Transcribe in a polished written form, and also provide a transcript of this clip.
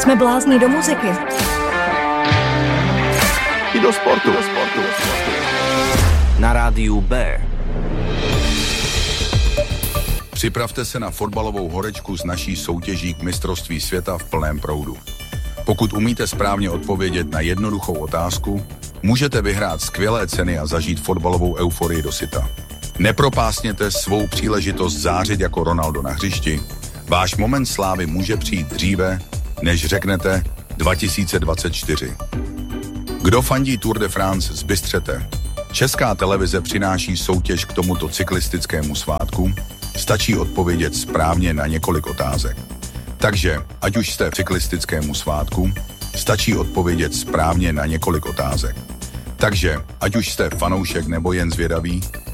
Jsme blázni do muziky. I do sportu. Na rádiu B. Připravte se na fotbalovou horečku s naší soutěží k mistrovství světa v plném proudu. Pokud umíte správně odpovědět na jednoduchou otázku, můžete vyhrát skvělé ceny a zažít fotbalovou euforii do syta. Nepropásněte svou příležitost zářit jako Ronaldo na hřišti. Váš moment slávy může přijít dříve, než řeknete 2024. Kdo fandí Tour de France, zbystřete. Česká televize přináší soutěž k tomuto cyklistickému svátku. Stačí odpovědět správně na několik otázek. Takže, ať už jste v cyklistickému svátku, stačí odpovědět správně na několik otázek. Takže, ať už jste fanoušek nebo jen zvědavý,